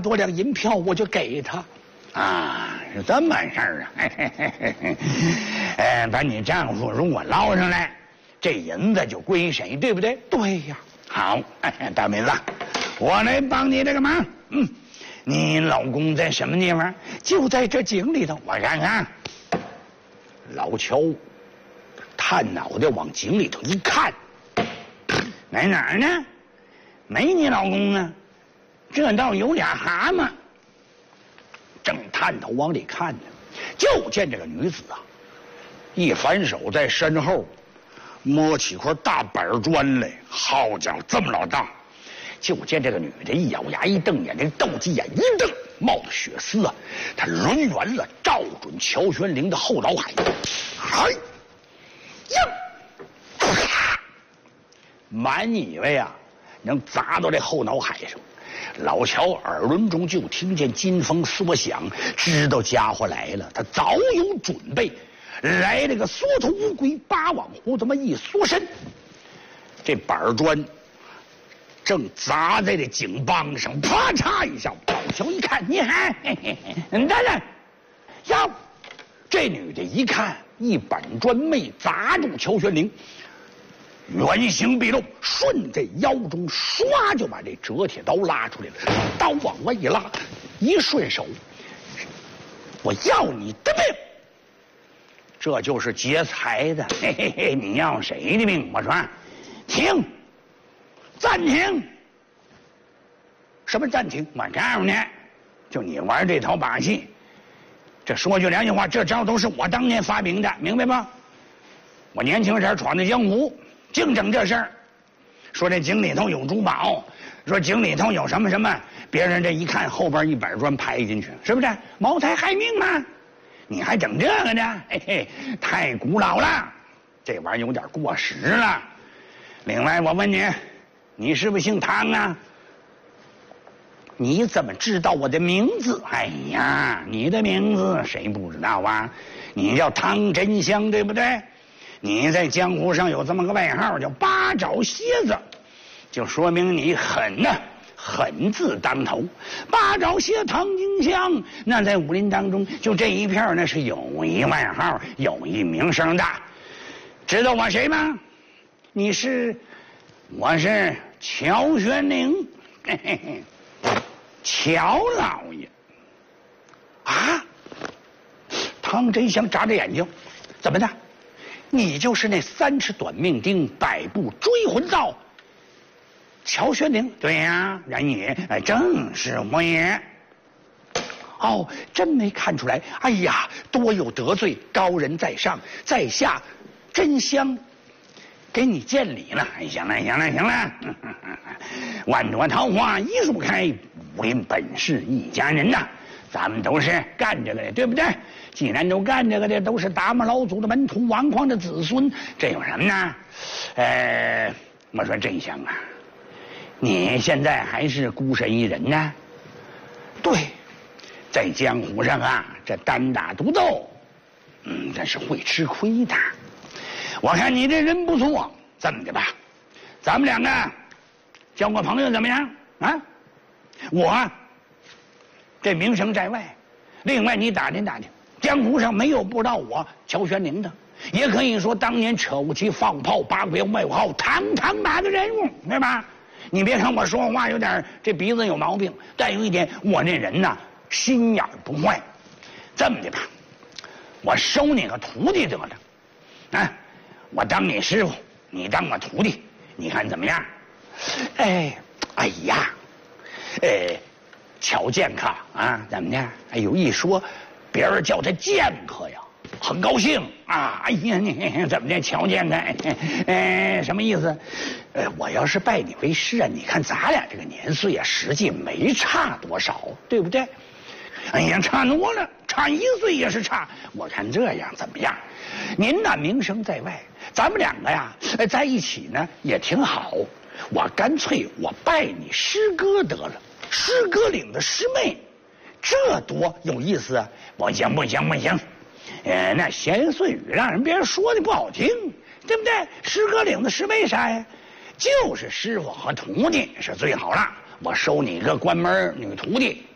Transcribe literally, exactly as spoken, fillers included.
多两银票，我就给他。 啊，是这么事儿啊！嘿嘿嘿嘿嘿，呃，把你丈夫如果捞上来，这银子就归谁，对不对？ 对呀。 好，大妹子，我来帮你这个忙。嗯，你老公在什么地方？ 就在这井里头。 我看看。老乔探脑袋往井里头一看，在哪儿呢？没你老公啊，这倒有俩蛤蟆。正探头往里看呢，就见这个女子啊，一反手在身后摸起块大板砖来，好家伙，这么老大！就见这个女的一咬牙一瞪眼，这个斗鸡眼一瞪，冒着血丝啊，她抡圆了，照准乔玄龄的后脑海，哎呀，满以为啊能砸到这后脑海上。老乔耳轮中就听见金风缩响，知道家伙来了，他早有准备，来了个缩头乌龟，八网胡这么一缩身，这板砖正砸在这井帮上，啪嚓一下。老乔一看，你看，当然，呀，这女的一看，一板砖没砸住乔玄龄。原形毕露，顺在腰中，唰就把这折铁刀拉出来了，刀往外一拉，一顺手，我要你的命！这就是劫财的，嘿嘿嘿！你要谁的命？我说，停，暂停。什么暂停？我告诉你，就你玩这套把戏，这说句良心话，这招都是我当年发明的，明白吗？我年轻时闯的江湖。净整这事儿，说这井里头有珠宝，说井里头有什么什么，别人这一看后边一板砖拍进去，是不是茅台害命吗？你还整这个呢？嘿嘿，太古老了，这玩意儿有点过时了。另外，我问你，你是不是姓汤啊？你怎么知道我的名字？哎呀，你的名字谁不知道啊？你叫汤真香，对不对？你在江湖上有这么个外号叫八爪蝎子，就说明你狠呐、啊，狠字当头。八爪蝎汤金香，那在武林当中就这一片那是有一外号，有一名声的。知道我谁吗？你是，我是乔玄龄，嘿嘿嘿，乔老爷。啊！汤真香眨着眼睛，怎么的？你就是那三尺短命钉，百步追魂刀，乔玄龄？对呀，然也正是我也。哦，真没看出来。哎呀，多有得罪，高人在上，在下真香，给你见礼了。哎，行了，行了，行了，万朵桃花一树开，武林本是一家人呐。咱们都是干这个的，对不对？既然都干这个的，都是达摩老祖的门徒，王匡的子孙，这有什么呢？呃，我说真香啊，你现在还是孤身一人呢？对，在江湖上啊，这单打独斗，嗯，真是会吃亏的。我看你这人不错，这么的吧，咱们两个交个朋友怎么样啊？我这名声在外，另外你打听打听，江湖上没有不知道我乔玄龄的，也可以说当年扯武器放炮八国外号堂堂马的人物，对吧？你别看我说话有点这鼻子有毛病，但有一点，我这人呐心眼不坏。这么的吧，我收你个徒弟得了，啊，我当你师傅，你当我徒弟，你看怎么样？哎，哎呀，哎。乔剑客啊，怎么的？哎呦，一说，别人叫他剑客呀，很高兴啊。哎呀，你怎么的，乔剑客？哎，什么意思？呃，我要是拜你为师啊，你看咱俩这个年岁啊，实际没差多少，对不对？哎呀，差多了，差一岁也是差。我看这样怎么样？您那名声在外，咱们两个呀，在一起呢也挺好。我干脆我拜你师哥得了。师哥领的师妹，这多有意思啊！不行不行不行，呃，那闲言碎语让人别人说的不好听，对不对？师哥领的师妹啥呀？就是师傅和徒弟是最好了。我收你个关门女徒弟。